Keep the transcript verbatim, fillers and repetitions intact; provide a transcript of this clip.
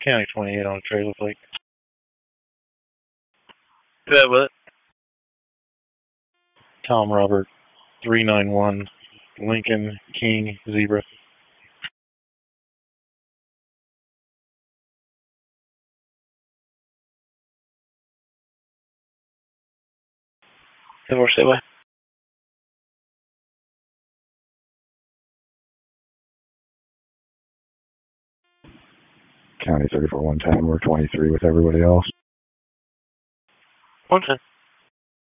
County twenty-eight on a trailer plate. That what? Tom Robert, three nine one, Lincoln King Zebra. Ten more, stay away. County thirty-four one ten, we're twenty-three with everybody else. one ten.